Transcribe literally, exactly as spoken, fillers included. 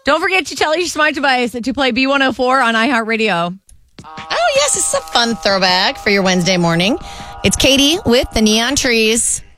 Don't forget to tell your smart device to play B one oh four on iHeartRadio. Oh, yes, this is a fun throwback for your Wednesday morning. It's Katie with the Neon Trees.